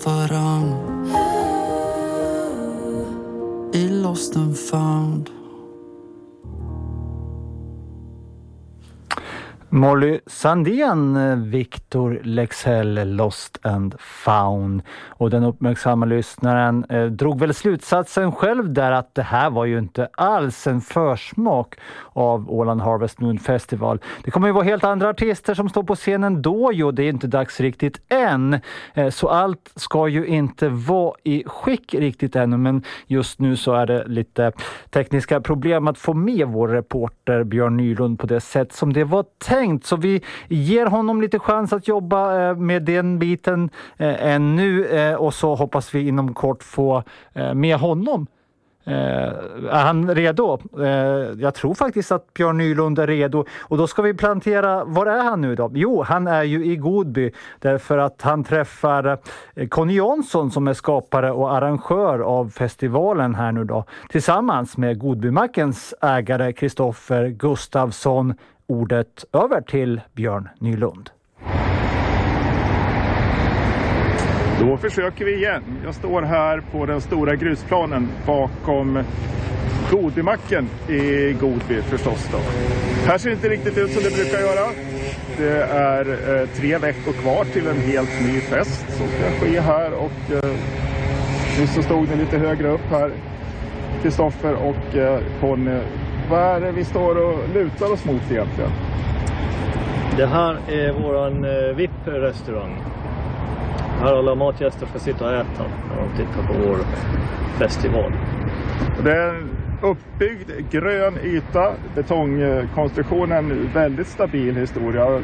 varann i Lost and Found. Molly Sandén, Victor Leksell, Lost and Found. Och den uppmärksamma lyssnaren drog väl slutsatsen själv där att det här var ju inte alls en försmak av Åland Harvest Moon Festival. Det kommer ju vara helt andra artister som står på scenen då ju, det är inte dags riktigt än. Så allt ska ju inte vara i skick riktigt ännu, men just nu så är det lite tekniska problem att få med vår reporter Björn Nylund på det sätt som det var tänkt. Så vi ger honom lite chans att jobba med den biten ännu och så hoppas vi inom kort få med honom. Är han redo? Jag tror faktiskt att Björn Nylund är redo. Och då ska vi plantera, var är han nu då? Jo, han är ju i Godby därför att han träffar Conny Jonsson som är skapare och arrangör av festivalen här nu då. Tillsammans med Godbymackens ägare Kristoffer Gustafsson. Ordet över till Björn Nylund. Då försöker vi igen. Jag står här på den stora grusplanen bakom Godbymacken i Godby förstås då. Här ser det inte riktigt ut som det brukar göra. Det är 3 veckor kvar till en helt ny fest som ska ske här och nu så stod det lite högre upp här. Kristoffer och Conny. Vad är det vi står och lutar oss mot egentligen? Det här är våran VIP-restaurang. Här alla matgäster ska sitta och äta när de tittar på vår festival. Det är en uppbyggd grön yta, betongkonstruktionen, väldigt stabil historia.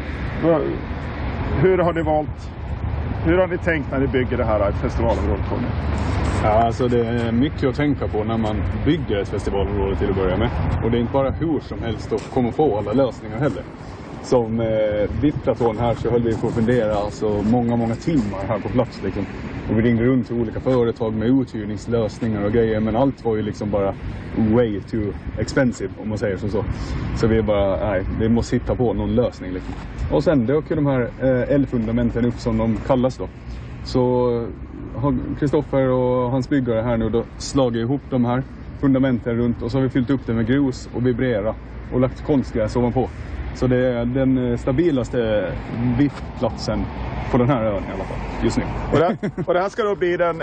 Hur har ni tänkt när ni bygger det här festivalområdet, Conny? Ja, alltså det är mycket att tänka på när man bygger ett festivalområde till att börja med. Och det är inte bara hur som helst att komma få alla lösningar heller. Som VIP-platån här så höll vi på att fundera alltså många timmar här på plats liksom. Och vi ringde runt till olika företag med uthyrningslösningar och grejer. Men allt var ju liksom bara way too expensive om man säger så. Så vi bara, nej, vi måste hitta på någon lösning liksom. Och sen dök ju de här L-fundamenten upp som de kallas då. Så har Kristoffer och hans byggare här nu då slagit ihop de här fundamenten runt och så har vi fyllt upp det med grus och vibrera och lagt konstgräs ovanpå. Så det är den stabilaste VIP-platsen på den här ön i alla fall just nu. Och det här ska då bli den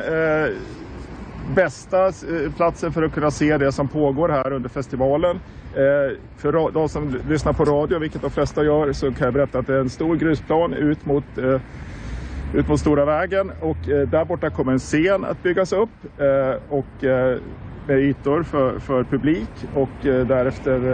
bästa platsen för att kunna se det som pågår här under festivalen. För de som lyssnar på radio, vilket de flesta gör, så kan jag berätta att det är en stor grusplan ut mot Stora vägen och där borta kommer en scen att byggas upp och med ytor för publik och därefter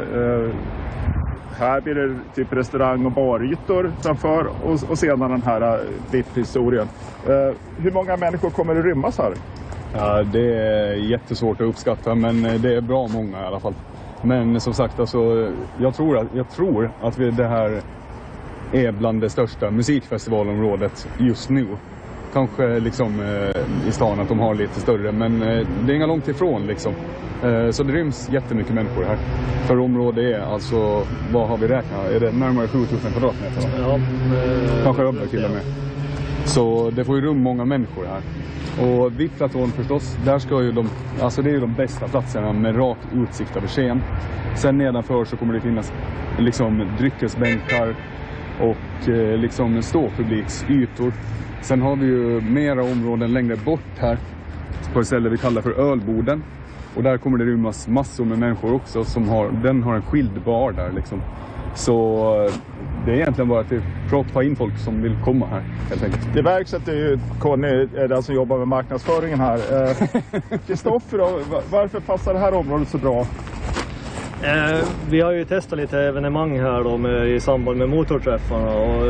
här blir det typ restaurang- och barytor framför och sedan den här VIP-historien. Hur många människor kommer det rymmas här? Ja, det är jättesvårt att uppskatta men det är bra många i alla fall. Men som sagt, alltså, jag tror att det här är bland det största musikfestivalområdet just nu. Kanske liksom i stan att de har lite större, men det är inga långt ifrån liksom. Så det ryms jättemycket människor här. För området är alltså, vad har vi räknat? Är det närmare 7000 kvadratmeter? Ja. Kanske över till och med. Så det får ju rum många människor här. Och VIP-platån förstås, där ska ju alltså det är ju de bästa platserna med rak utsikt över scen. Sen nedanför så kommer det finnas liksom dryckesbänkar och liksom ståpubliksytor. Sen har vi ju mera områden längre bort här på ett ställe vi kallar för Ölboden. Och där kommer det rymmas massor med människor också den har en skild bar där liksom. Så det är egentligen bara att proppa in folk som vill komma här helt enkelt. Det verks att Conny är den som jobbar med marknadsföringen här. Kristoffer, varför passar det här området så bra? Vi har ju testat lite evenemang här då i samband med motorträffarna och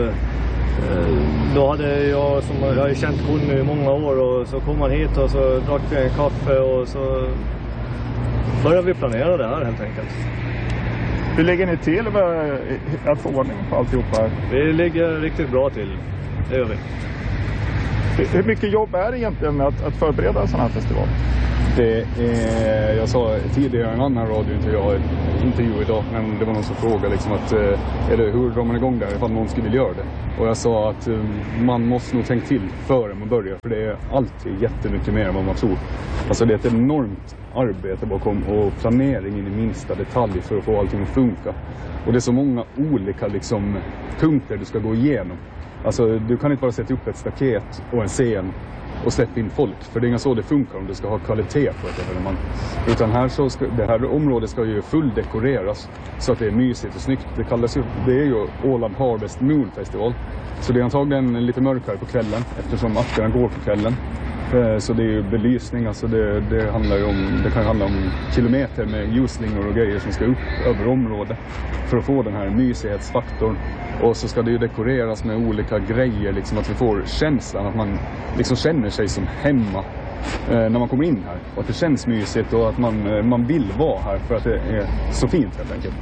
då hade jag har ju känt Conny i många år och så kom han hit och så drack vi en kaffe och så började vi planera det här helt enkelt. Hur ligger ni till med att få ordning på alltihop här? Vi ligger riktigt bra till, det gör vi. Hur mycket jobb är det egentligen med att förbereda en sån här festival? Jag sa tidigare en annan radiointervju idag, men det var någon som frågade liksom att hur drar man igång där ifall någon skulle vilja göra det. Och jag sa att man måste nog tänka till före man börjar, för det är alltid jättemycket mer än vad man tror. Alltså det är ett enormt arbete bakom och planering in i minsta detalj för att få allting att funka. Och det är så många olika liksom punkter du ska gå igenom. Alltså du kan inte bara sätta upp ett staket och en scen och släppa in folk, för det är inga så det funkar om du ska ha kvalitet på ett evenemang. Utan det här området ska ju fulldekoreras så att det är mysigt och snyggt. Det är ju Åland Harvest Moon Festival. Så det är antagligen lite mörkare på kvällen eftersom akterna går på kvällen. Så det är ju belysning, alltså det kan handla om kilometer med ljusslingor och grejer som ska upp över området för att få den här mysighetsfaktorn. Och så ska det ju dekoreras med olika grejer, liksom att vi får känslan att man liksom känner sig som hemma när man kommer in här. Och att det känns mysigt och att man vill vara här för att det är så fint helt enkelt.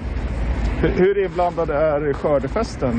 Hur inblandade är skördefesten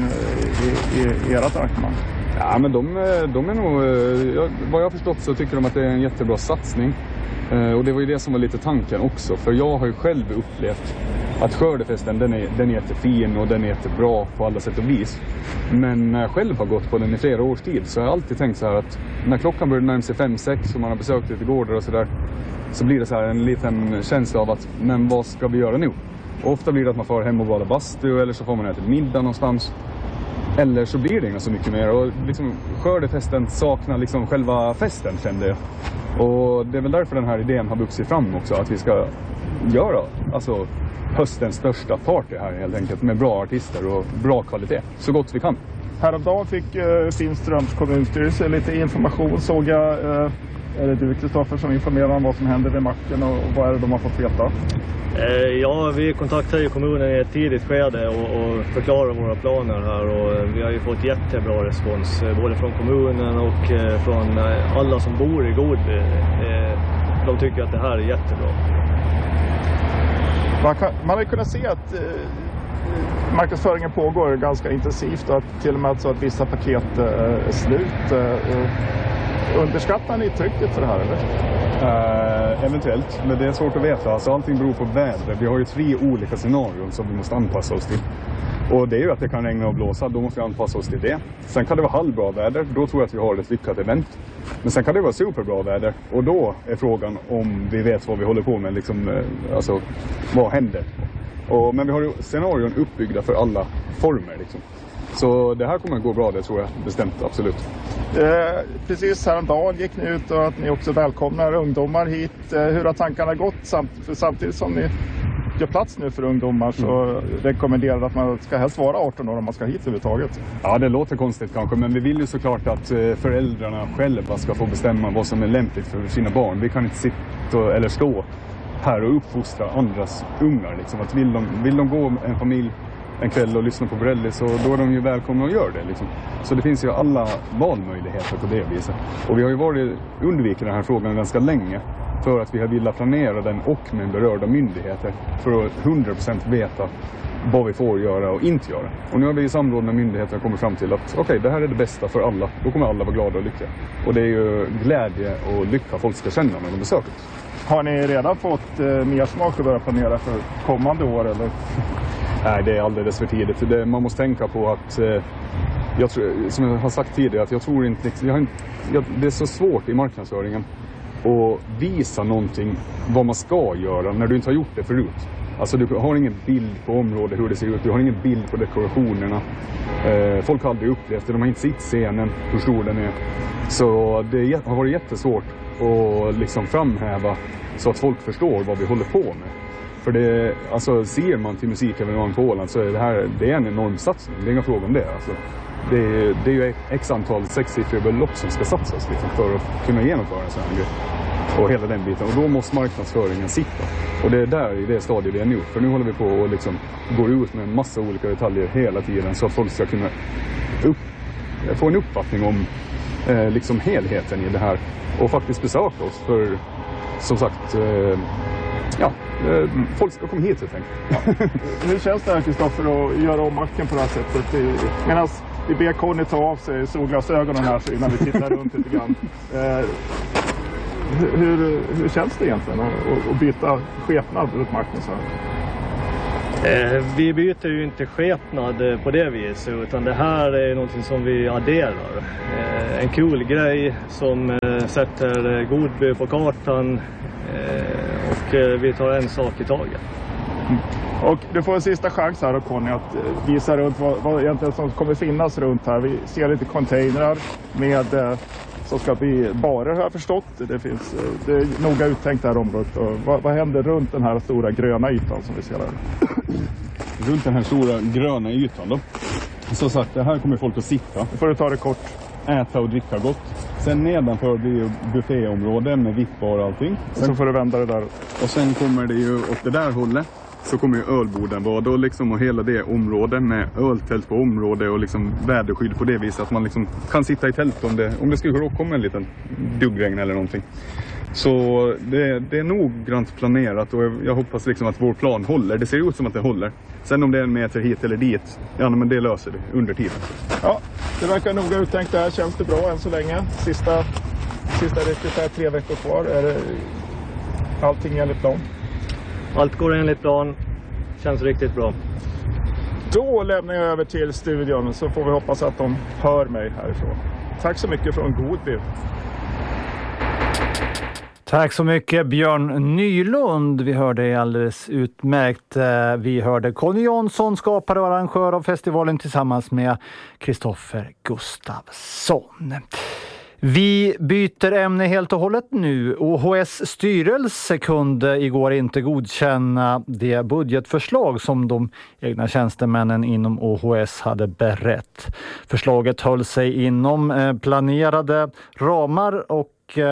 i ert arrangemang? Ja, men de är nog, vad jag har förstått så tycker de att det är en jättebra satsning. Och det var ju det som var lite tanken också. För jag har ju själv upplevt att skördefesten den är jättefin och den är jättebra på alla sätt och vis. Men när jag själv har gått på den i flera års tid så har jag alltid tänkt så här att när klockan börjar närma sig 5-6 och man har besökt lite gårdar och sådär, så blir det så här en liten känsla av att men vad ska vi göra nu? Och ofta blir det att man får hem och bada bastu eller så får man äta middag någonstans. Eller så blir det inte så mycket mer. Och liksom, skördefesten saknar liksom själva festen, kände jag. Och det är väl därför den här idén har vuxit fram också. Att vi ska göra alltså, höstens största party här helt enkelt. Med bra artister och bra kvalitet. Så gott vi kan. Häromdagen fick Finströms kommunstyrelse lite information, såg jag. Är det du, Kristoffer, som informerar om vad som händer vid macken och vad är det de har fått veta? Ja, vi kontaktade ju kommunen i ett tidigt skede och förklarade våra planer här, och vi har ju fått jättebra respons både från kommunen och från alla som bor i Godby. De tycker att det här är jättebra. Man har ju kunnat se att marknadsföringen pågår ganska intensivt och att till och med så att vissa paket är slut. Underskattar ni trycket för det här, eller? Eventuellt, men det är svårt att veta. Alltså, allting beror på väder. Vi har ju 3 olika scenarion som vi måste anpassa oss till. Och det är ju att det kan regna och blåsa, då måste vi anpassa oss till det. Sen kan det vara halvbra väder, då tror jag att vi har ett lyckat event. Men sen kan det vara superbra väder, och då är frågan om vi vet vad vi håller på med, liksom, alltså vad händer. Men vi har ju scenarion uppbyggda för alla former liksom. Så det här kommer att gå bra, det tror jag bestämt, absolut. Precis häromdagen gick ni ut och att ni också välkomnar ungdomar hit. Hur har tankarna gått? Samtidigt som ni gör plats nu för ungdomar så rekommenderar att man ska helst vara 18 år om man ska hit överhuvudtaget. Ja, det låter konstigt kanske, men vi vill ju såklart att föräldrarna själva ska få bestämma vad som är lämpligt för sina barn. Vi kan inte sitta eller stå här och uppfostra andras ungar. Liksom. Att vill de gå en familj en kväll och lyssna på Borelli, så då är de ju välkomna att göra det. Liksom. Så det finns ju alla valmöjligheter på det viset. Och vi har ju undvikit den här frågan ganska länge för att vi har velat planera den och med berörda myndigheter för att 100% veta vad vi får göra och inte göra. Och nu har vi i samråd med myndigheterna kommit fram till att okej, det här är det bästa för alla. Då kommer alla vara glada och lyckliga. Och det är ju glädje och lycka folk ska känna när de besöker oss. Har ni redan fått mer smak att börja planera för kommande år, eller? Nej, det är alldeles för tidigt. Man måste tänka på att, som jag har sagt tidigare, att jag tror inte, det är så svårt i marknadsföringen att visa någonting vad man ska göra när du inte har gjort det förut. Alltså du har ingen bild på området hur det ser ut, du har ingen bild på dekorationerna. Folk har aldrig upplevt det, de har inte sett scenen, hur stor den är. Så det har varit jättesvårt att liksom framhäva så att folk förstår vad vi håller på med. För det, alltså, ser man till musikevenemang på Åland så är det är en enorm satsning. Det är inga fråga om det. Alltså, det är ju x antal sexsiffriga belopp som ska satsas liksom, för att kunna genomföra en sån här grej. Och hela den biten. Och då måste marknadsföringen sitta. Och det är där i det stadiet vi är nu. För nu håller vi på och liksom går ut med en massa olika detaljer hela tiden. Så att folk ska kunna få en uppfattning om liksom helheten i det här. Och faktiskt besöka oss. För som sagt... folk ska komma hit helt enkelt. Hur känns det här, Kristoffer, att göra om macken på det här sättet? Medan vi ber Conny ta av sig solglasögonen här så innan vi tittar runt lite grann. Hur känns det egentligen att byta skepnad runt marken så här? Vi byter ju inte skepnad på det viset, utan det här är någonting som vi adderar. En cool grej som sätter Godby på kartan, och vi tar en sak i taget. Och du får en sista chans här då, Conny, att visa runt vad egentligen som kommer finnas runt här. Vi ser lite containrar med som ska bli barer, har jag förstått. Det är noga uttänkt det här området. Och vad händer runt den här stora gröna ytan som vi ser här? Runt den här stora gröna ytan då. Så sagt, det här kommer folk att sitta. Nu får du ta det kort. Äta och dricka gott. Sen nedanför blir ju bufféområden med vippbar och allting. Så får du vända det där. Och sen kommer det ju åt det där hållet. Så kommer ju ölborden vara då liksom, och hela det området med öltält på området och liksom väderskydd på det viset att man liksom kan sitta i tält om det skulle komma en liten duggregn eller någonting. Så det är noggrant planerat och jag hoppas liksom att vår plan håller. Det ser ut som att det håller. Sen om det är en meter hit eller dit, ja men det löser det under tiden. Ja, det verkar noga uttänkt det här. Känns det bra än så länge? Sista riktigt här 3 veckor kvar. Är det allting enligt plan? Allt går enligt plan. Känns riktigt bra. Då lämnar jag över till studion så får vi hoppas att de hör mig härifrån. Tack så mycket från Godby. Tack så mycket Björn Nylund. Vi hörde alldeles utmärkt. Vi hörde Conny Jonsson, skapare och arrangör av festivalen tillsammans med Kristoffer Gustafsson. Vi byter ämne helt och hållet nu. OHS styrelse kunde igår inte godkänna det budgetförslag som de egna tjänstemännen inom OHS hade berett. Förslaget höll sig inom planerade ramar och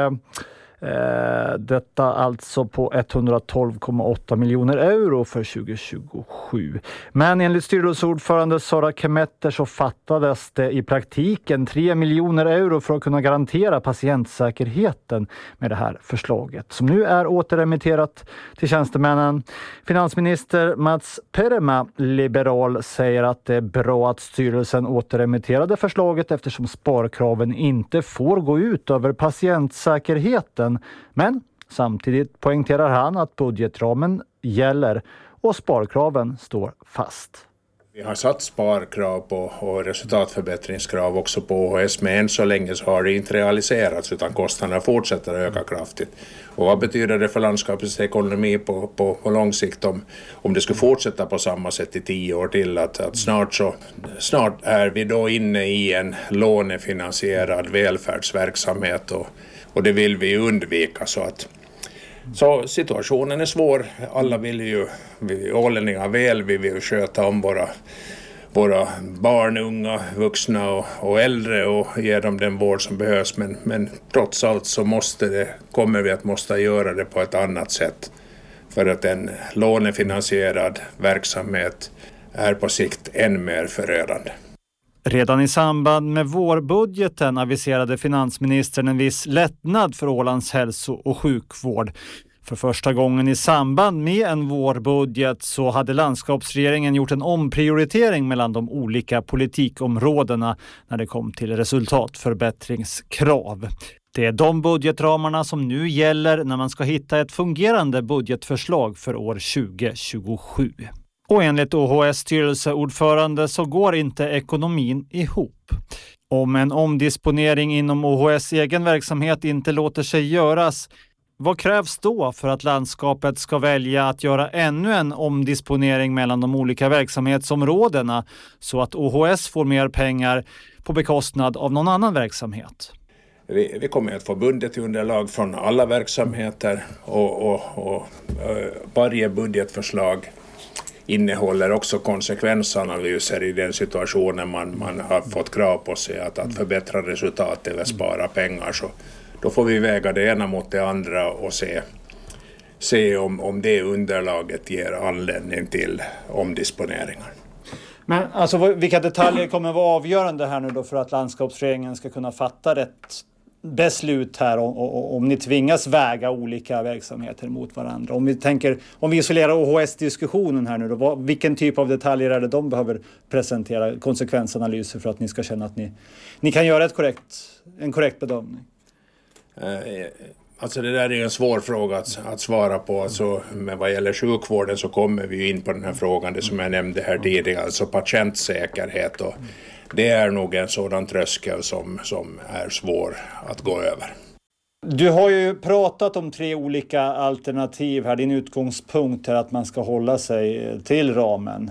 detta alltså på 112,8 miljoner euro för 2027. Men enligt styrelseordförande Sara Kemetter så fattades det i praktiken 3 miljoner euro för att kunna garantera patientsäkerheten med det här förslaget som nu är återremitterat till tjänstemännen. Finansminister Mats Perema, liberal, säger att det är bra att styrelsen återremitterade förslaget eftersom sparkraven inte får gå ut över patientsäkerheten. Men samtidigt poängterar han att budgetramen gäller och sparkraven står fast. Vi har satt sparkrav på och resultatförbättringskrav också på OHS, men än så länge så har det inte realiserats utan kostnaderna fortsätter att öka kraftigt. Och vad betyder det för landskapets ekonomi på lång sikt om det skulle fortsätta på samma sätt i 10 år till? Att snart är vi då inne i en lånefinansierad välfärdsverksamhet och det vill vi undvika så situationen är svår. Alla vi ålänningar vi vill sköta om våra barn, unga, vuxna och äldre och ge dem den vård som behövs. Men trots allt så kommer vi att måste göra det på ett annat sätt. För att en lånefinansierad verksamhet är på sikt än mer förödande. Redan i samband med vårbudgeten aviserade finansministern en viss lättnad för Ålands hälso- och sjukvård. För första gången i samband med en vårbudget så hade landskapsregeringen gjort en omprioritering mellan de olika politikområdena när det kom till resultatförbättringskrav. Det är de budgetramarna som nu gäller när man ska hitta ett fungerande budgetförslag för år 2027. Och enligt OHS styrelseordförande så går inte ekonomin ihop. Om en omdisponering inom OHS egen verksamhet inte låter sig göras, vad krävs då för att landskapet ska välja att göra ännu en omdisponering mellan de olika verksamhetsområdena så att OHS får mer pengar på bekostnad av någon annan verksamhet? Vi kommer att få budgetunderlag från alla verksamheter och varje budgetförslag innehåller också konsekvensanalyser i den situationen man har fått krav på sig att förbättra resultat eller spara pengar. Så då får vi väga det ena mot det andra och se om det underlaget ger anledning till omdisponeringar. Men alltså, vilka detaljer kommer vara avgörande här nu då för att landskapsregeringen ska kunna fatta rätt beslut här om ni tvingas väga olika verksamheter mot varandra? Om vi isolerar OHS-diskussionen här nu då, vilken typ av detaljer är det de behöver presentera konsekvensanalyser för att ni ska känna att ni kan göra en korrekt bedömning? Alltså det där är ju en svår fråga att svara på. Alltså, men vad gäller sjukvården så kommer vi in på den här frågan, det som jag nämnde här tidigare, alltså patientsäkerhet. Och det är nog en sådan tröskel som är svår att gå över. Du har ju pratat om 3 olika alternativ här. Din utgångspunkt är att man ska hålla sig till ramen.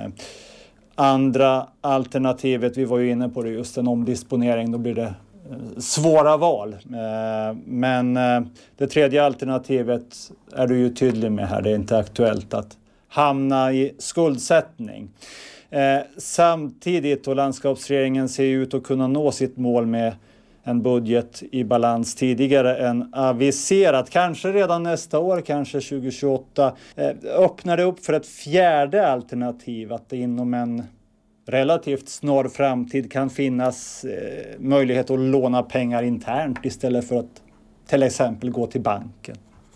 Andra alternativet, vi var ju inne på det, just en omdisponering, då blir det svåra val. Men det tredje alternativet är du ju tydlig med här. Det är inte aktuellt att hamna i skuldsättning. Samtidigt, och landskapsregeringen ser ut att kunna nå sitt mål med en budget i balans tidigare än aviserat. Kanske redan nästa år, kanske 2028. Öppnar det upp för ett fjärde alternativ, att det inom en relativt snar framtid kan finnas möjlighet att låna pengar internt istället för att till exempel gå till banken?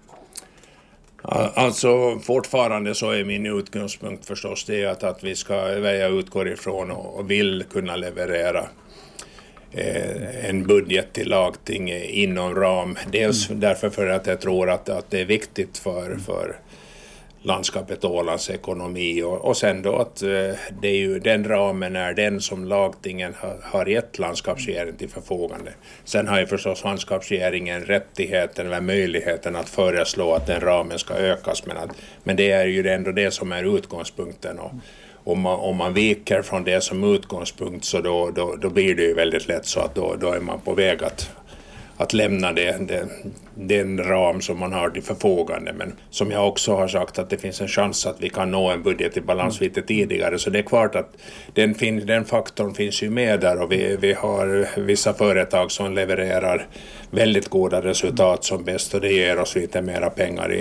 Alltså fortfarande så är min utgångspunkt förstås det att vi ska, jag utgår ifrån och vill kunna leverera en budget till lagting inom ram. Dels därför för att jag tror att det är viktigt för landskapet Ålands ekonomi och sen då att det är ju den ramen är den som lagtingen har gett landskapsregeringen till förfogande. Sen har ju förstås landskapsregeringen rättigheten eller möjligheten att föreslå att den ramen ska ökas, men det är ju ändå det som är utgångspunkten. Och om man viker från det som utgångspunkt så då blir det ju väldigt lätt så att då är man på väg att lämna den ram som man har till förfogande. Men som jag också har sagt, att det finns en chans att vi kan nå en budget i balans lite tidigare. Så det är klart att den faktorn finns ju med där, och vi har vissa företag som levererar väldigt goda resultat som bäst, och det ger oss lite mera pengar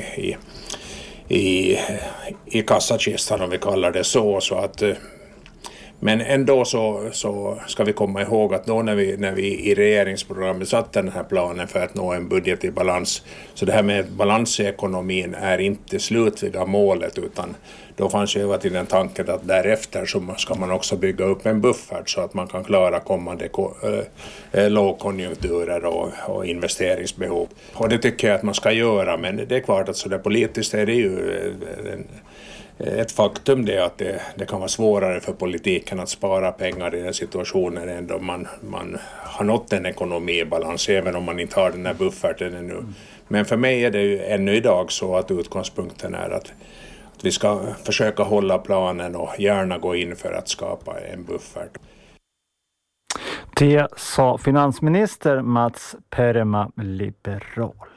i kassakistan, om vi kallar det så att men ändå så ska vi komma ihåg att då när vi i regeringsprogrammet satte den här planen för att nå en budget i balans, så det här med balans i ekonomin är inte slutliga målet, utan då fanns ju hela tiden tanken att därefter så ska man också bygga upp en buffert så att man kan klara kommande lågkonjunkturer och investeringsbehov. Och det tycker jag att man ska göra, men det är klart att så där politiskt är det ju ett faktum det att det kan vara svårare för politiken att spara pengar i den situationen än då man har nått en ekonomi i balans, även om man inte har den här bufferten ännu. Men för mig är det ju ännu idag så att utgångspunkten är att vi ska försöka hålla planen och gärna gå in för att skapa en buffert. Det sa finansminister Mats Perma, liberal.